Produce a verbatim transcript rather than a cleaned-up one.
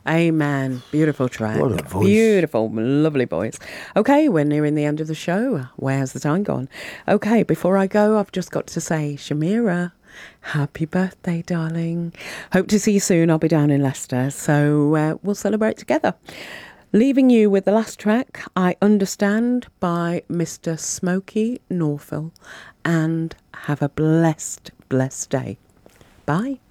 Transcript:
Amen. Beautiful track. What a voice. Beautiful, lovely voice. Okay, we're nearing the end of the show. Where's the time gone? Okay, before I go, I've just got to say, Shamira, happy birthday, darling. Hope to see you soon. I'll be down in Leicester, so uh, we'll celebrate together. Leaving you with the last track, I Understand by Mister Smokey Norful. And have a blessed, blessed day. Bye.